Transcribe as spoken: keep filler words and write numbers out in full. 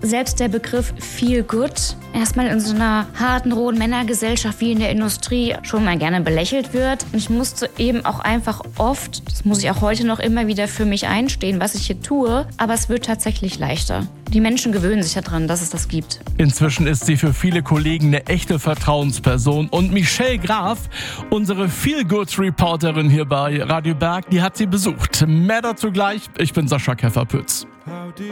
selbst der Begriff Feel Good erstmal in so einer harten, rohen Männergesellschaft wie in der Industrie schon mal gerne belächelt wird. Und ich musste eben auch einfach oft, das muss ich auch heute noch immer wieder für mich einstehen, was ich hier tue, aber es wird tatsächlich leichter. Die Menschen gewöhnen sich daran, dass es das gibt. Inzwischen ist sie für viele Kollegen eine echte Vertrauensperson. Und Michelle Graf, unsere Feel-Good-Reporterin hier bei Radio Berg, die hat sie besucht. Mehr dazu gleich. Ich bin Sascha Käferpütz.